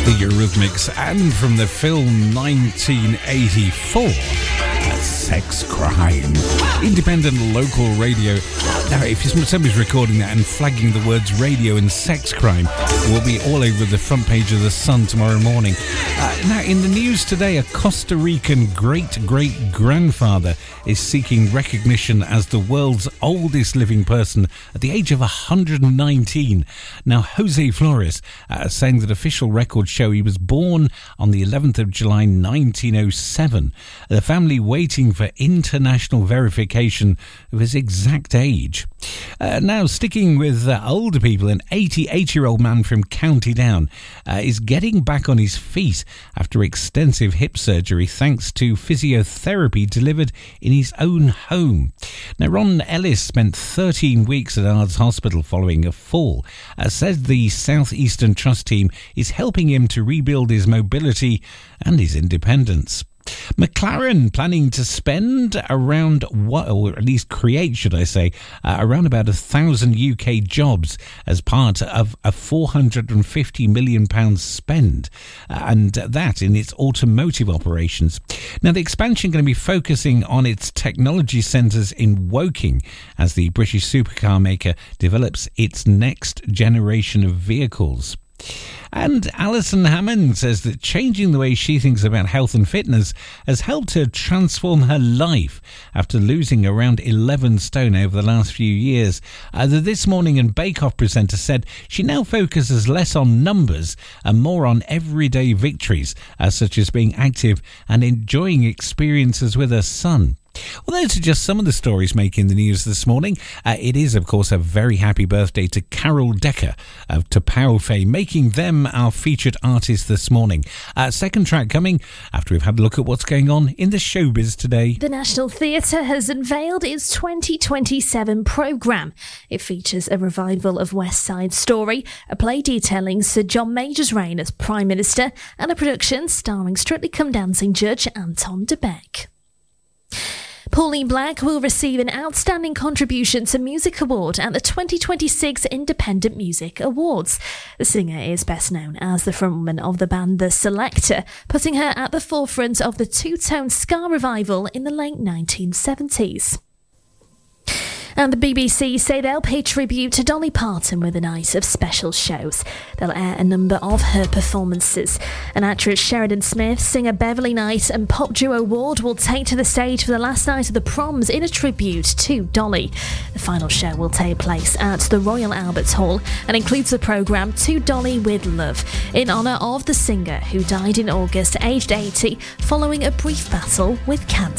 The Eurythmics, and from the film 1984, Sex Crime. Independent local radio. Now, if somebody's recording that and flagging the words radio and sex crime, will be all over the front page of The Sun tomorrow morning. Now, in the news today, a Costa Rican great-great-grandfather is seeking recognition as the world's oldest living person at the age of 119. Now, Jose Flores saying that official records show he was born on the 11th of July 1907. The family waiting for international verification of his exact age. Now, sticking with older people, an 88-year-old man from County Down is getting back on his feet after extensive hip surgery thanks to physiotherapy delivered in his own home. Now, Ron Ellis spent 13 weeks at Ards Hospital following a fall. Says the South Eastern Trust team is helping him to rebuild his mobility and his independence. McLaren planning to spend around, or at least create, should I say, around about 1,000 UK jobs as part of a £450 million spend, and that in its automotive operations. Now, the expansion going to be focusing on its technology centres in Woking as the British supercar maker develops its next generation of vehicles. And Alison Hammond says that changing the way she thinks about health and fitness has helped her transform her life after losing around 11 stone over the last few years. The This Morning and Bake Off presenter said she now focuses less on numbers and more on everyday victories, such as being active and enjoying experiences with her son. Well, those are just some of the stories making the news this morning. It is, of course, a very happy birthday to Carol Decker of Taupo, making them our featured artist this morning. Second track coming after we've had a look at what's going on in the showbiz today. The National Theatre has unveiled its 2027 programme. It features a revival of West Side Story, a play detailing Sir John Major's reign as Prime Minister, and a production starring Strictly Come Dancing judge Anton de Beck. Pauline Black will receive an Outstanding Contribution to Music Award at the 2026 Independent Music Awards. The singer is best known as the frontwoman of the band The Selecter, putting her at the forefront of the two-tone ska revival in the late 1970s. And the BBC say they'll pay tribute to Dolly Parton with a night of special shows. They'll air a number of her performances. And actress Sheridan Smith, singer Beverly Knight and pop duo Ward will take to the stage for the last night of the Proms in a tribute to Dolly. The final show will take place at the Royal Albert Hall and includes the programme To Dolly With Love, in honour of the singer who died in August aged 80 following a brief battle with cancer.